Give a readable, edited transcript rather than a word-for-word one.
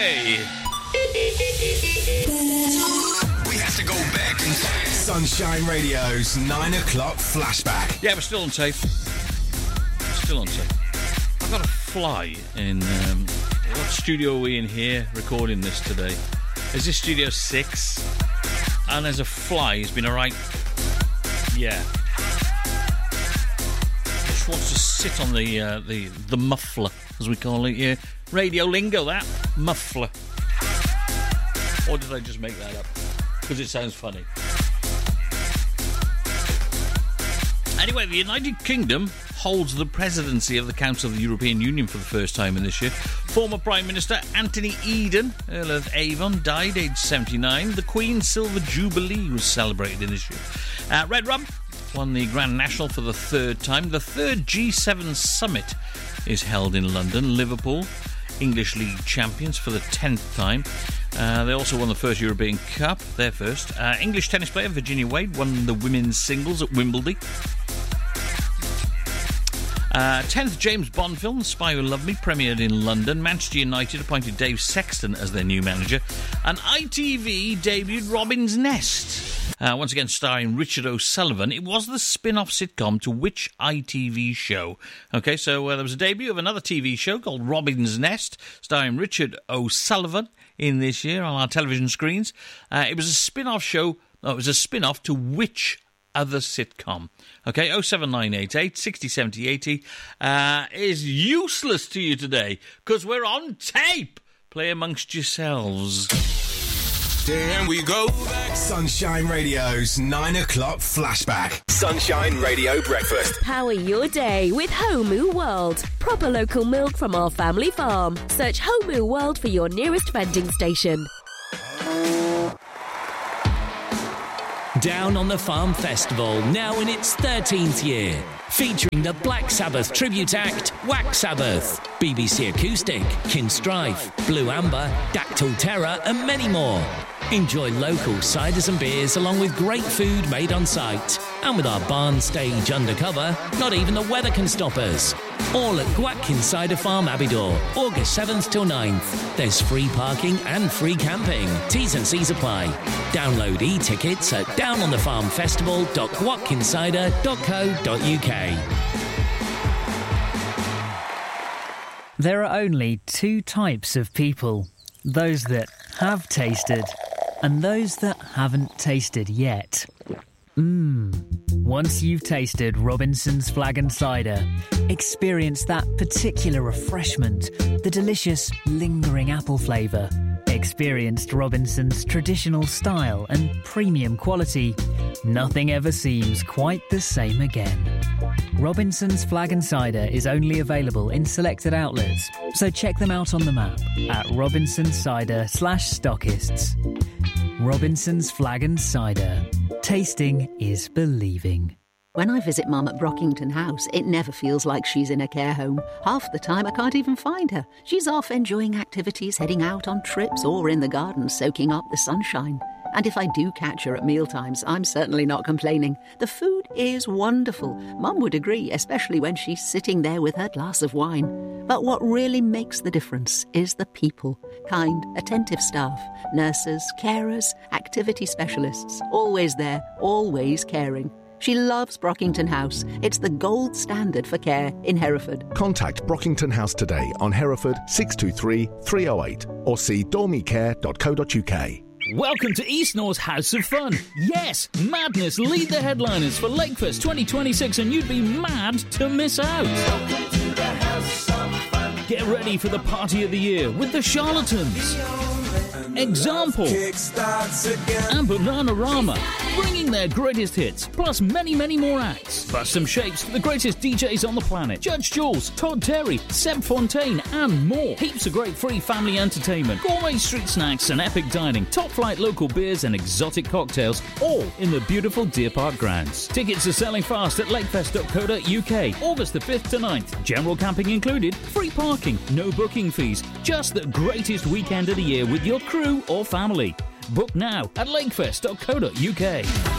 Friday. We have to go back in time. Sunshine Radio's 9 o'clock flashback. Yeah, we're still on tape. I've got a fly in... what studio are we in here recording this today? Is this Studio 6? And there's a fly. He's been alright. Yeah. Just wants to sit on the muffler, as we call it here. Radio lingo, that. Muffler. Or did I just make that up? Because it sounds funny. Anyway, the United Kingdom holds the presidency of the Council of the European Union for the first time in this year. Former Prime Minister Anthony Eden, Earl of Avon, died aged 79. The Queen's Silver Jubilee was celebrated in this year. Red Rum won the Grand National for the third time. The third G7 summit is held in London. Liverpool, English League champions for the 10th time. They also won the first European Cup, their first. English tennis player Virginia Wade won the women's singles at Wimbledon. 10th James Bond film, The Spy Who Loved Me, premiered in London. Manchester United appointed Dave Sexton as their new manager. And ITV debuted Robin's Nest. Once again starring Richard O'Sullivan. It was the spin-off sitcom to which ITV show? Okay, so there was a debut of another TV show called Robin's Nest, starring Richard O'Sullivan in this year on our television screens. It was a spin-off show. No, it was a spin-off to which other sitcom? Okay, 07988 60 70 80 is useless to you today because we're on tape. Play amongst yourselves. There we go back. Sunshine Radio's 9 o'clock flashback. Sunshine Radio Breakfast. Power your day with Homu World. Proper local milk from our family farm. Search Homu World for your nearest vending station. Down on the Farm Festival, now in its 13th year. Featuring the Black Sabbath tribute act, Wax Sabbath, BBC Acoustic, Kinstrife, Blue Amber, Dactyl Terror and many more. Enjoy local ciders and beers along with great food made on site. And with our barn stage undercover, not even the weather can stop us. All at Gwatkin Cider Farm, Abbeydoor, August 7th till 9th. There's free parking and free camping. T's and C's apply. Download e-tickets at downonthefarmfestival.gwatkincider.co.uk. There are only two types of people. Those that have tasted and those that haven't tasted yet. Once you've tasted Robinson's Flag and Cider, experience that particular refreshment, the delicious, lingering apple flavour. Experienced Robinson's traditional style and premium quality. Nothing ever seems quite the same again. Robinson's Flag and Cider is only available in selected outlets, so check them out on the map at robinsoncider/stockists. Robinson's Flag and Cider. Tasting is believing. When I visit Mum at Brockington House, it never feels like she's in a care home. Half the time I can't even find her. She's off enjoying activities, heading out on trips, or in the garden soaking up the sunshine. And if I do catch her at mealtimes, I'm certainly not complaining. The food is wonderful. Mum would agree, especially when she's sitting there with her glass of wine. But what really makes the difference is the people. Kind, attentive staff, nurses, carers, activity specialists. Always there, always caring. She loves Brockington House. It's the gold standard for care in Hereford. Contact Brockington House today on Hereford 623 308 or see dormicare.co.uk. Welcome to East North's House of Fun. Yes, Madness lead the headliners for Lakefest 2026 and you'd be mad to miss out. Welcome to the House of Fun. Get ready for the party of the year with the Charlatans, Example, and Bananarama, bringing their greatest hits, plus many, many more acts. Bust some shapes for the greatest DJs on the planet. Judge Jules, Todd Terry, Seb Fontaine, and more. Heaps of great free family entertainment, gourmet street snacks and epic dining, top-flight local beers and exotic cocktails, all in the beautiful Deer Park grounds. Tickets are selling fast at lakefest.co.uk, August the 5th to 9th. General camping included, free parking, no booking fees. Just the greatest weekend of the year with your crew or family. Book now at lakefest.co.uk.